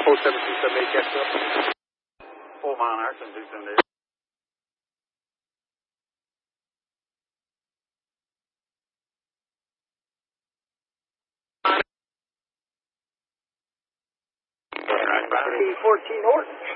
07278, catch up. 4 mile an hour, 7278. Right, 14 Norton.